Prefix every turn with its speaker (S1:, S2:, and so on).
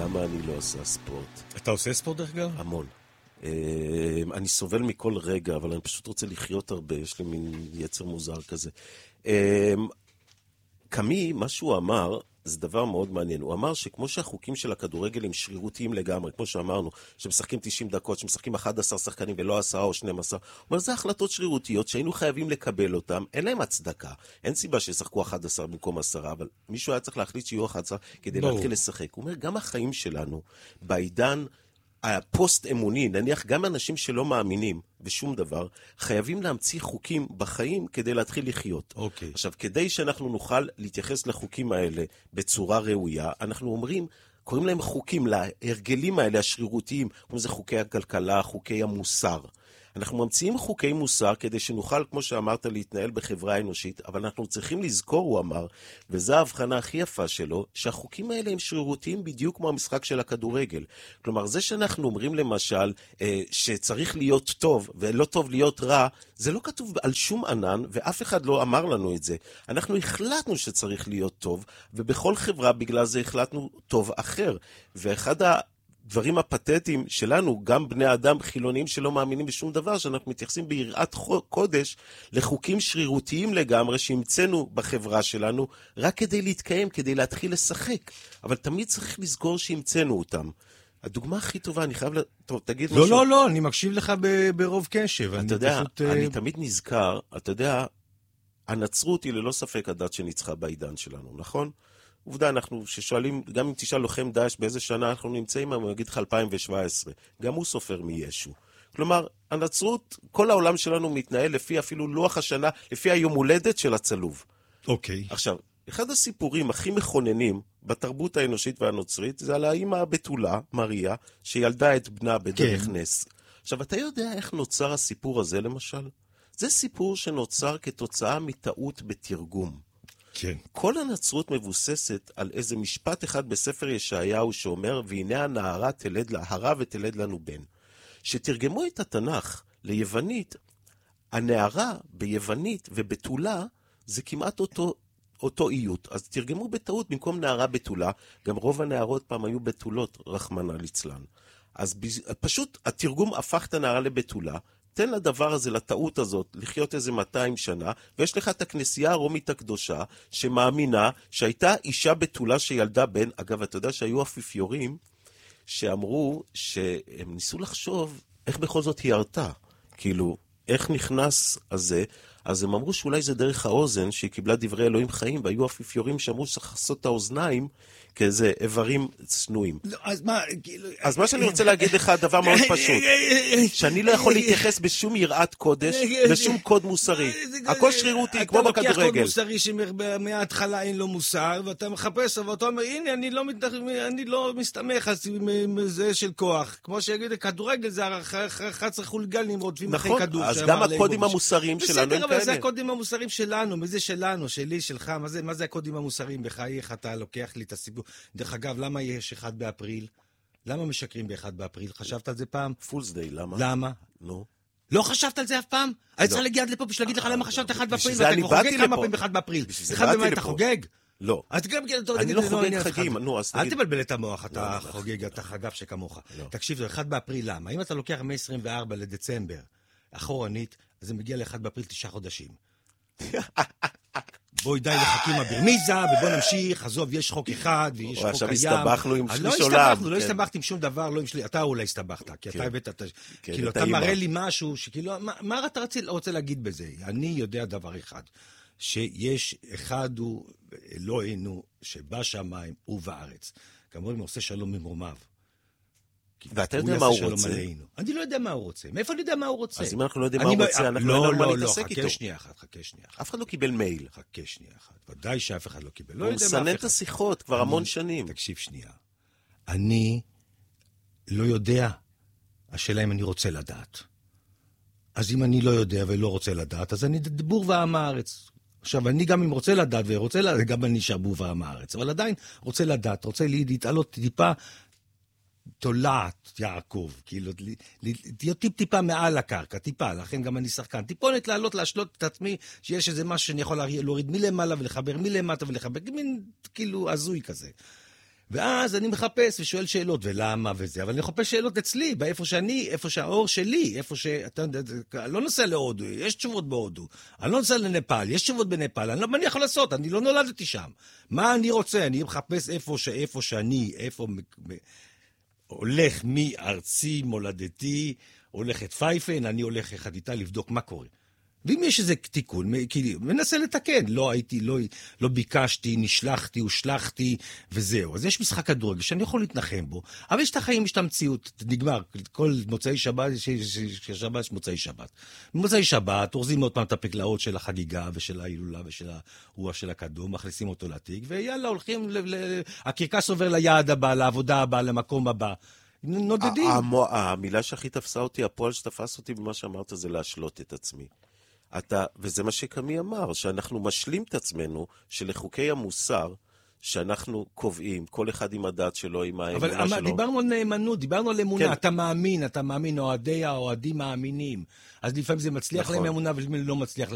S1: למה אני לא עושה ספורט.
S2: אתה עושה ספורט דרך אגב?
S1: המון. אני סובל מכל רגע, אבל אני פשוט רוצה לחיות הרבה, יש לי מין יצר מוזר כזה. קמי, מה שהוא אמר, זה דבר מאוד מעניין. הוא אמר שכמו שהחוקים של הכדורגל הם שרירותיים לגמרי, כמו שאמרנו, שמשחקים 90 דקות, שמשחקים 11 שחקנים ולא 10 או 12, הוא אומר, זה החלטות שרירותיות שהיינו חייבים לקבל אותן, אין להם הצדקה. אין סיבה שישחקו 11 במקום 10, אבל מישהו היה צריך להחליט שיהיו 11 כדי להתחיל לשחק. הוא אומר, גם החיים שלנו, בעידן הפוסט-אמוני, נניח גם אנשים שלא מאמינים בשום דבר, חייבים להמציא חוקים בחיים כדי להתחיל לחיות.
S2: אוקיי.
S1: עכשיו, כדי שאנחנו נוכל להתייחס לחוקים האלה בצורה ראויה, אנחנו אומרים, קוראים להם חוקים, להרגלים האלה השרירותיים, כמו זה חוקי הכלכלה, חוקי המוסר. אנחנו ממציאים חוקי מוסר כדי שנוכל, כמו שאמרת, להתנהל בחברה האנושית, אבל אנחנו צריכים לזכור, הוא אמר, וזו ההבחנה הכי יפה שלו, שהחוקים האלה הם שרירותיים בדיוק כמו המשחק של הכדורגל. כלומר, זה שאנחנו אומרים למשל, שצריך להיות טוב, ולא טוב להיות רע, זה לא כתוב על שום ענן, ואף אחד לא אמר לנו את זה. אנחנו החלטנו שצריך להיות טוב, ובכל חברה בגלל זה החלטנו טוב אחר. ואחד הדברים הפתטיים שלנו, גם בני אדם חילונים שלא מאמינים בשום דבר, שאנחנו מתייחסים ביראת קודש לחוקים שרירותיים לגמרי שהמצאנו בחברה שלנו, רק כדי להתקיים, כדי להתחיל לשחק. אבל תמיד צריך לזכור שהמצאנו אותם. הדוגמה הכי טובה, אני חייב טוב, תגיד משהו.
S2: לא, אני מקשיב לך ברוב קשב.
S1: אתה יודע, אני תמיד נזכר, אתה יודע, הנצרות היא ללא ספק הדת שניצחה בעידן שלנו, נכון? עובדה, אנחנו ששואלים, גם אם תשאל לוחם דאעש באיזה שנה אנחנו נמצאים, הוא יגיד לך 2017. גם הוא סופר מישו. כלומר, הנצרות, כל העולם שלנו מתנהל לפי אפילו לוח השנה, לפי היום הולדת של הצלוב.
S2: אוקיי.
S1: עכשיו, אחד הסיפורים הכי מכוננים בתרבות האנושית והנוצרית, זה על האמא הבתולה, מריה, שילדה את בנה בדרך נס. עכשיו, אתה יודע איך נוצר הסיפור הזה, למשל? זה סיפור שנוצר כתוצאה מטעות בתרגום.
S2: כן.
S1: כל הנצרות מבוססת על איזה משפט אחד בספר ישעיהו שאומר, והנה הנערה תלד לה, הרה ותלד לנו בן. שתרגמו את התנ"ך ליוונית, הנערה ביוונית ובתולה זה כמעט אותו איות. אז תרגמו בטעות במקום נערה בתולה, גם רוב הנערות פעם היו בתולות, רחמנא ליצלן. אז פשוט התרגום הפך את הנערה לבתולה, תן לדבר הזה, לטעות הזאת, לחיות איזה 200 שנה, ויש לך את הכנסייה הרומית הקדושה, שמאמינה שהייתה אישה בתולה שילדה בן, אגב, אתה יודע שהיו אפיפיורים, שאמרו שהם ניסו לחשוב איך בכל זאת היא הרתה, כאילו, איך נכנס הזה, אז הם אמרו שאולי זה דרך האוזן, שהיא קיבלה דברי אלוהים חיים, והיו אפיפיורים שאמרו שצריך לעשות את האוזניים, כאיזה איברים צנועים.
S2: לא, אז מה,
S1: אז מה שאני רוצה להגיד לך, דבר מאוד פשוט, שאני לא יכול להתייחס בשום יראת קודש, לשום קוד מוסרי. הכל שרירותי, כמו בכדורגל.
S2: אתה לוקח קוד מוסרי שמההתחלה אין לו מוסר, ואתה מחפש, ואתה אומר, הנה, אני לא מסתמך עם זה של כוח. כמו שיגיד, כדורגל זה 11 חולגנים רודפים אחרי כדור.
S1: נכון, אז גם הקודים המוסריים שלנו הם כאלה.
S2: בסדר, אבל זה הקודים המוסריים שלנו, מי זה שלנו, שלי, שלך, מה זה הקודים המוסריים בחייך? אתה לוקח לי את הסיפור. דרך אגב, למה יש 1 באפריל? למה משקרים ב1 באפריל? חשבת על זה פעם?
S1: פולס דיי, למה?
S2: למה?
S1: נו.
S2: לא חשבת על זה אף פעם? היית צריך להגיע עד לפה בשביל להגיד לך למה חשבת 1 באפריל, ואתה חוגג כמה פעמים ב1 באפריל. 1 במאי אתה חוגג?
S1: לא. אני לא חוגג חגים, נו, אז
S2: אל תבלבל את המוח, אתה חוגג, אתה חגב שכמוך. תקשיב, 1 באפריל למה? אם אתה לוקח מ-24 לדצמבר, אחורנית, אז זה מגיע ל1 באפריל 9 חודשים. בואי די לחכים הברמיזה, ובוא נמשיך, עזוב, יש חוק אחד, ויש חוק קיים.
S1: עכשיו הסתבכנו עם שליש עולם.
S2: לא הסתבכתי עם שום דבר, לא עם שלי, אתה אולי הסתבכת, כי אתה הבאת, כאילו, אתה מראה לי משהו, שכאילו, מה אתה רוצה להגיד בזה? אני יודע דבר אחד, שיש אחד הוא אלוהינו, שבשמיים ובארץ. כמובן, הוא עושה שלום ממרומיו.
S1: ואתה יודע מה הוא רוצה?
S2: אני לא יודע מה הוא רוצה. מאיפה אני יודע מה הוא רוצה?
S1: אז אם אנחנו לא יודעים מה הוא רוצה, אנחנו לא יודעים מה להתעסק איתו.
S2: חכה שנייה אחת.
S1: אף אחד לא קיבל מייל.
S2: חכה שנייה אחת. ודאי שאף אחד לא קיבל.
S1: הוא מסנן את השיחות כבר המון שנים.
S2: תקשיב שנייה. אני לא יודע. השאלה אם אני רוצה לדעת. אז אם אני לא יודע ולא רוצה לדעת, אז אני בור ועם הארץ. עכשיו, אני גם אם רוצה לדעת ורוצה לדעת, גם אני שבור ועם הארץ. אבל עדיין רוצה לדעת, רוצה להתעלות טיפה, תולעת יעקב, כאילו, להיות טיפה מעל הקרקע, טיפה, לכן גם אני שחקן, טיפונת לעלות, להשלות את עצמי, שיש איזה משהו שאני יכול להוריד מלמעלה ולחבר מלמטה ולחבר, מין כאילו הזוי כזה. ואז אני מחפש ושואל שאלות, ולמה וזה, אבל אני מחפש שאלות אצלי, באיפה שאני, איפה שהאור שלי, איפה אני לא נוסע להודו, יש תשובות בהודו, אני לא נוסע לנפאל, יש תשובות בנפאל, מה אני יכול לעשות? אני לא נולדתי שם. מה אני רוצה? אני מחפש איפה שאני, איפה הולך מארצי, מולדתי, הולך את פייפן, אני הולך אחד איתה לבדוק מה קורה. ואם יש איזה תיקון, מנסה לתקן, לא ביקשתי, נשלחתי, הושלחתי, וזהו. אז יש משחק כדורגל שאני יכול להתנחם בו, אבל יש את החיים, יש את המציאות, נגמר, כל מוצאי שבת, יש מוצאי שבת. במוצאי שבת, אורזים עוד פעם את הפקלאות של החגיגה, ושל ההילולה, ושל הרוח של הקדום, מכניסים אותו לתיק, ויאללה, הולכים, הקרקס עובר ליעד הבא, לעבודה הבאה, למקום הבא. נודדים.
S1: המילה שהכי תפסה אותי, הפועל שתפס אותי במה שאמרת, זה להשלות את עצמי. וזה מה שקמי אמר, שאנחנו משלים את עצמנו, שלחוקי המוסר, שאנחנו קובעים, כל אחד עם הדת שלו, עם האמונה שלו.
S2: אבל דיברנו על נאמנות, דיברנו על אמונה, כן. אתה מאמין, אוהדים מאמינים. אז לפעמים זה מצליח להם אמונה, ולפעמים לא מצליח.